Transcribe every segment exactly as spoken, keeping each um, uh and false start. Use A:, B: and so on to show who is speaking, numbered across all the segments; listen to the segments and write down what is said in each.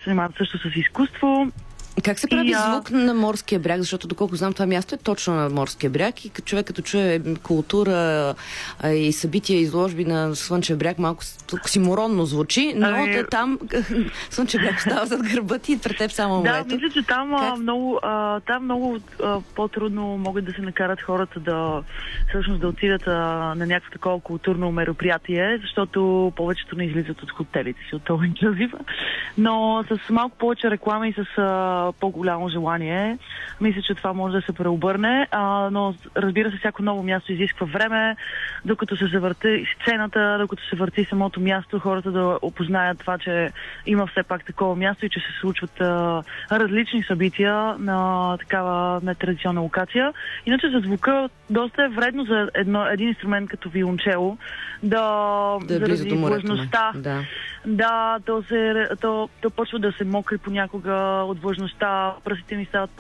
A: занимават също с изкуство.
B: Как се прави
A: и, а...
B: звук на морския бряг? Защото, доколко знам, това място е точно на морския бряг и човек като чуе култура а, и събития, изложби на Слънчев бряг, малко оксиморонно звучи, но ами... там Слънчев бряг остава зад гърба ти и пред теб само морето.
A: Да, мисля, че там а, много, а, там много а, по-трудно могат да се накарат хората да всъщност да отидат а, на някакво такова културно мероприятие, защото повечето не излизат от хотелите си, от това инклюзива. Но с малко повече реклама и с а, по-голямо желание, мисля, че това може да се преобърне, а, но разбира се, всяко ново място изисква време, докато се завърти сцената, докато се върти самото място, хората да опознаят това, че има все пак такова място и че се случват а, различни събития на такава нетрадиционна локация. Иначе за звука доста е вредно за едно, един инструмент като виолончело да,
B: да
A: заради влажността.
B: Да.
A: Да, то, се, то, то почва да се мокри понякога от влажността, пръстите ми стават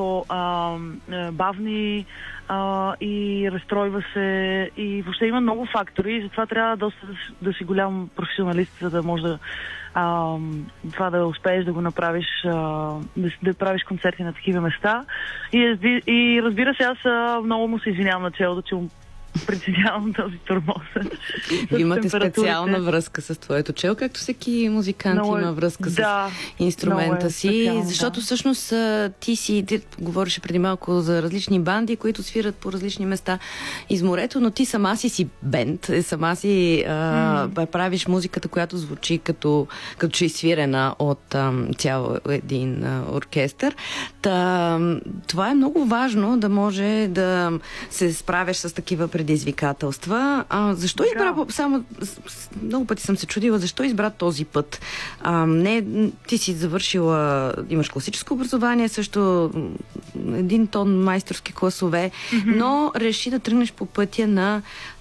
A: по-бавни и разстройва се и въобще има много фактори и затова трябва доста да, да си голям професионалист, за да може да а, това да успееш да го направиш, а, да, да правиш концерти на такива места. И, и разбира се, аз много му се извинявам на челото, че притеснявам този тормоз.
B: Имате специална връзка с твоето чело, както всеки музикант много има връзка
A: да,
B: с инструмента е си, защото да. Всъщност ти си, ти говореше преди малко за различни банди, които свират по различни места из морето, но ти сама си си бенд, сама си а, mm. правиш музиката, която звучи като, като че е свирена от а, цял един а, оркестър. Та, това е много важно да може да се справяш с такива предизвикателства. А, защо да. избра, само много пъти съм се чудила, защо избра този път? А, не, ти си завършила, имаш класическо образование, също един тон майсторски класове, mm-hmm. но реши да тръгнеш по пътя на